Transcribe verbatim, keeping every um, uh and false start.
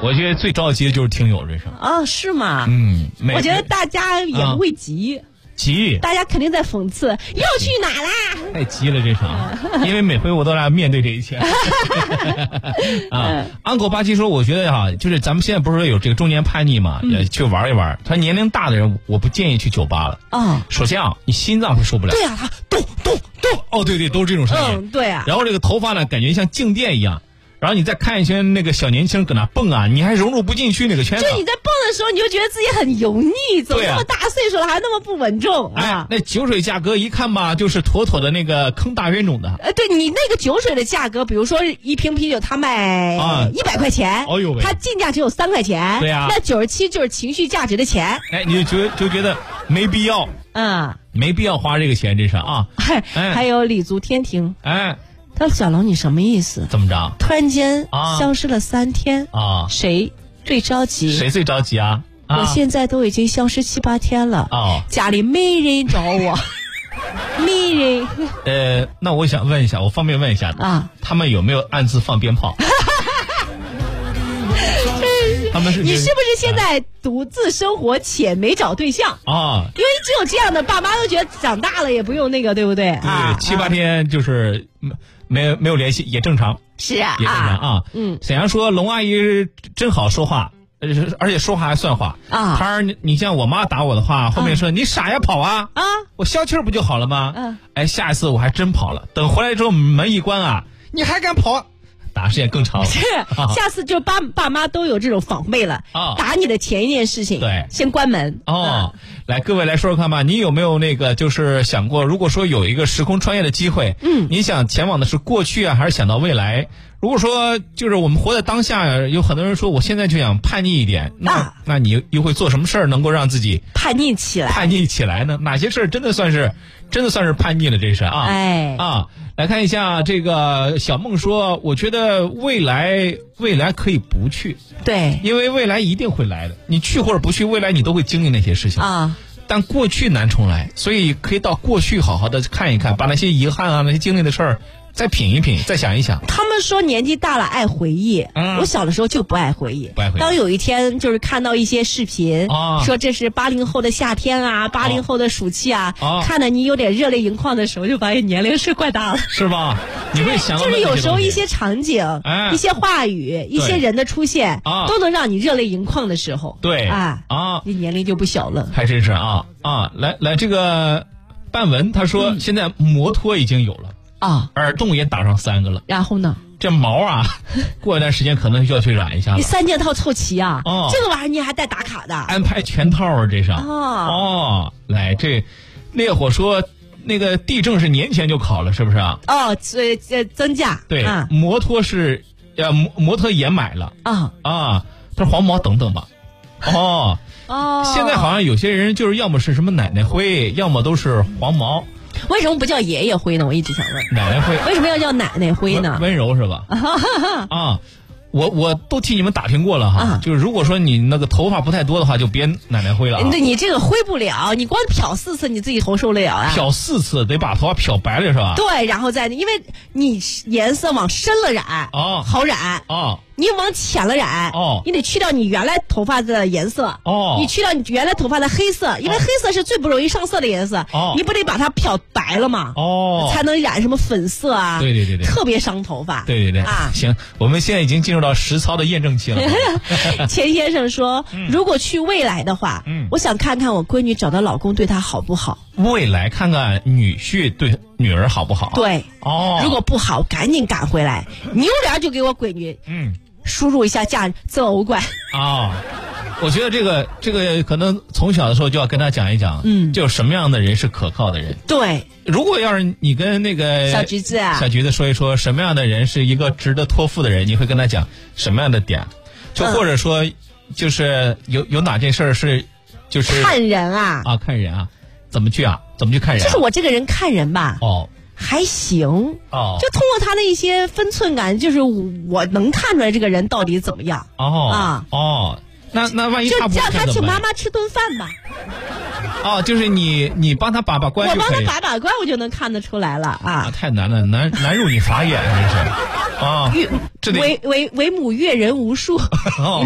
我觉得最着急的就是听友这事啊，是吗？ 嗯， 我觉得大家也不会急。啊急， 大家肯定在讽刺，又去哪啦？ 太急了这场，因为每回我都来面对这一切。啊，安狗八七说，我觉得哈、啊，就是咱们现在不是有这个中年叛逆嘛，嗯、也去玩一玩。他年龄大的人，我不建议去酒吧了。啊、哦，首先啊，你心脏会受不了。 对啊，他咚咚咚， 哦，对对，都是这种声音。 嗯，对啊。 然后这个头发呢，感觉像静电一样。然后你再看一些那个小年轻搁那蹦啊，你还融入不进去那个圈子。 就你在蹦的时候，你就觉得自己很油腻，怎么那么大岁数了还那么不稳重啊？ 哎，那酒水价格一看吧，就是妥妥的那个坑大冤种的。 呃，对你那个酒水的价格，比如说一瓶啤酒，他卖一百块钱， 哦呦喂， 它进价只有三块钱， 对呀、啊， 那九十七就是情绪价值的钱。 哎，你就觉就觉得没必要， 嗯， 没必要花这个钱，这是啊。 哎，还有李足天庭， 哎。 他说：“小龙，你什么意思？ 怎么着？ 突然间消失了三天啊？ 谁最着急？ 谁最着急啊？啊我现在都已经消失七八天了哦， 家里没人找我，没人。 呃，那我想问一下，我方便问一下啊，他们有没有暗自放鞭炮？他们是你是不是现在独自生活且没找对象啊？ 因为只有这样的，爸妈都觉得长大了也不用那个，对不对？ 对， 啊、 七八天就是没有没有联系也正常， 是啊， 也正常啊。嗯，沈阳说龙阿姨真好说话，而且说话还算话啊。他说你像我妈打我的话，后面说、啊、你傻呀跑啊啊，我消气儿不就好了吗？嗯、啊，哎，下一次我还真跑了，等回来之后门一关啊，你还敢跑？打时间更长了， 是，啊、下次就爸爸妈都有这种防备了。啊，打你的前一件事情， 对， 先关门。 哦，嗯、来，各位来说说看吧，你有没有那个就是想过，如果说有一个时空穿越的机会，嗯，你想前往的是过去啊，还是想到未来？如果说就是我们活在当下，有很多人说我现在就想叛逆一点，那、啊、那你又会做什么事儿能够让自己叛逆起来？ 叛逆起来呢？哪些事儿真的算是真的算是叛逆了？这是啊， 哎啊。来看一下这个小梦说，我觉得未来未来可以不去， 对， 因为未来一定会来的，你去或者不去，未来你都会经历那些事情啊。 但过去难重来，所以可以到过去好好的看一看，把那些遗憾啊、那些经历的事儿再品一品，再想一想。 他们说年纪大了爱回忆，嗯、我小的时候就不爱回忆。 不爱回忆。 当有一天就是看到一些视频， 啊、 说这是八零后的夏天啊，八零后的暑期啊，啊看得你有点热泪盈眶的时候，就发现年龄是怪大了， 是吧？你会想到就是有时候一些场景、哎、一些话语、一些人的出现，啊、都能让你热泪盈眶的时候， 对啊啊， 你年龄就不小了。 还真是啊啊！来来，这个半文他说、嗯、现在摩托已经有了。啊，耳洞也打上三个了， 然后呢？ 这毛啊，过一段时间可能就要去染一下了。 你三件套凑齐啊！ 哦， 这个玩意儿你还带打卡的， 安排全套啊，这上。 哦哦，来，这烈火说那个地政是年前就考了，是不是啊？ 哦，这这增加。 对， 啊、 摩托是呃摩摩托也买了啊啊，他说黄毛等等吧。哦哦， 现在好像有些人就是要么是什么奶奶灰，要么都是黄毛。 为什么不叫爷爷灰呢？我一直想问。 奶奶灰为什么要叫奶奶灰呢？ 温柔是吧？啊，我我都替你们打听过了哈，啊、就是如果说你那个头发不太多的话，就别奶奶灰了、啊。 对，你这个灰不了，你光漂四次，你自己头受得了啊？ 漂四次得把头发漂白了是吧？ 对，然后再因为你颜色往深了染， 哦， 好染哦。 你往浅了染，哦，你得去掉你原来头发的颜色， 哦， 你去掉你原来头发的黑色，因为黑色是最不容易上色的颜色，哦，你不得把它漂白了吗？ 哦， 才能染什么粉色啊？ 对对对对， 特别伤头发。 对对对啊，行，我们现在已经进入到实操的验证期了。 钱先生说，嗯、如果去未来的话，嗯，我想看看我闺女找到老公对她好不好。 未来看看女婿对女儿好不好？ 对， 哦， 如果不好，赶紧赶回来，扭脸就给我闺女，嗯。输入一下价择偶观啊，我觉得这个这个可能从小的时候就要跟他讲一讲，嗯，就什么样的人是可靠的人。 对， 如果要是你跟那个小橘子啊， 小橘子说一说什么样的人是一个值得托付的人，你会跟他讲什么样的点？就或者说，就是有有哪件事儿是，就是看人啊啊，看人啊，怎么去啊？怎么去看人、啊？ 就是我这个人看人吧， 哦。 还行哦， 就通过他的一些分寸感，就是我能看出来这个人到底怎么样。 哦啊哦，那那万一他不就叫他请妈妈吃顿饭吧。 哦，就是你你帮他把把关就可以， 我帮他把把关，我就能看得出来了啊！ 啊太难了，难难入你法眼，真是啊！ 为为为母阅人无数。